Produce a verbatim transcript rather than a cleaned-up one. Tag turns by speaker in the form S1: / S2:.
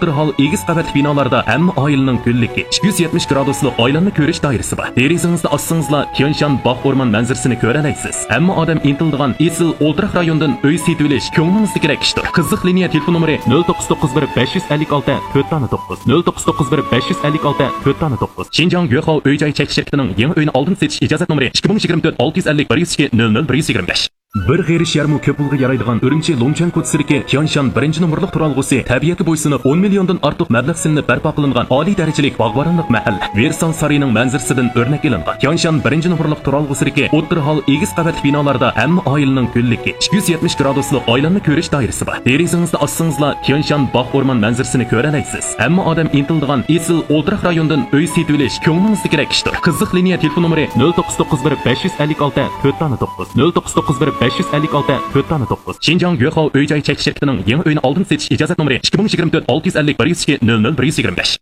S1: O'ttir hol egiz qavatli binolarda hamma oilaning kunligi ikki yuz yetmish graduslik aylanma ko'rish doirasi bor. Derizingizda ossingizla Tianshan bog' o'rmon manzarasini ko'ra olasiz. Hamma odam intildigan esil o'ltiraq rayondan uy setib olish ko'nglingizdagi ishdir. Qiziq liniya telefon nomeri nol to'qqiz to'qqiz bir besh yuz ellik olti to'rt to'qqiz nol to'qqiz to'qqiz bir besh yuz ellik olti to'rt to'qqiz. Xinjiang Yuehao uy-joy chekish shirkatining yangi uyni oldin setish ijozat nomeri ikki ming yigirma to'rt olti yuz ellik bir yuz ikki nol nol bir yuz yigirma besh. Bir g'irish yarmi ko'p pulga yaraydigan Urumchi Longchan ko'chasida Tianshan birinchi nomerlik turalg'usi tabiatga bo'ysunib o'n milliondan ortiq mablag' silinib barpo qilingan oliy darajalik bog'boronlik mahal Versan saroyining manzarasidan o'rnak olingan. Tianshan birinchi nomerlik turalg'usidagi O'ttir hol egiz qavatli binolarda hamma oilaning kunligi ikki yuz yetmish graduslik aylanma ko'rish doirasi bor. Derizingizda ossingizla Tianshan bog' o'rmon manzarasini ko'ra olasiz. Hamma odam intildigan esil o'ltiraq rayondan uy setib olish ko'nglingizdagi ishdir. Qiziq liniya telefon nomeri nol to'qqiz to'qqiz bir besh yuz ellik olti to'rt to'qqiz nol to'qqiz to'qqiz bir besh yuz ellik olti to'rt to'qqiz. Xinjiang Yuehao uy-joy chekish shirkatining yangi uyni oldin setish ijozat nomeri ikki ming yigirma to'rt olti yuz ellik bir yuz ikki nol nol bir yuz yigirma besh.